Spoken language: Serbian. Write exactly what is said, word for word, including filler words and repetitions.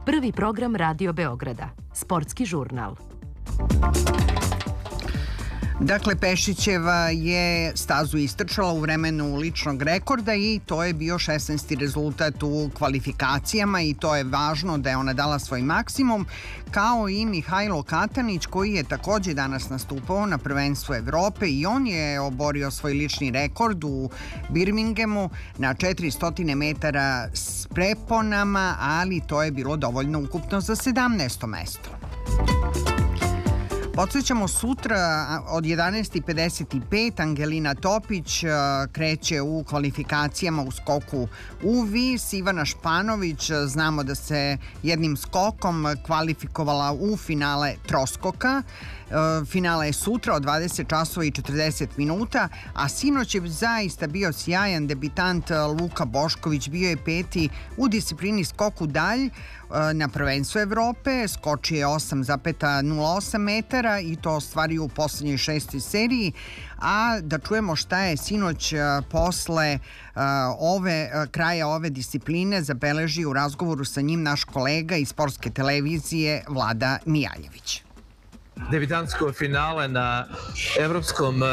Prvi program Radio Beograda, sportski žurnal. Dakle, Pešićeva je stazu istrčala u vremenu ličnog rekorda i to je bio šesnaesti rezultat u kvalifikacijama i to je važno da je ona dala svoj maksimum, kao i Mihajlo Katanić koji je takođe danas nastupao na prvenstvu Evrope i on je oborio svoj lični rekord u Birminghamu na četiristo metara s preponama, ali to je bilo dovoljno ukupno za sedamnaesto mesto. Podsjećamo, sutra od jedanaest i pedeset pet Angelina Topić kreće u kvalifikacijama u skoku u vis. Ivana Španović, znamo da se jednim skokom kvalifikovala u finale troskoka. Finale je sutra od dvadeset časova i četrdeset minuta, a sinoć je zaista bio sjajan debitant Luka Bošković, bio je peti u disciplini skok u dalj na prvenstvu Evrope, skočio je osam zarez nula osam metara i to ostvario u poslednjoj šestoj seriji, a da čujemo šta je sinoć posle ove, kraja ove discipline zabeležio u razgovoru sa njim naš kolega iz sportske televizije Vlada Mijaljević. Debitantsko finale na evropskom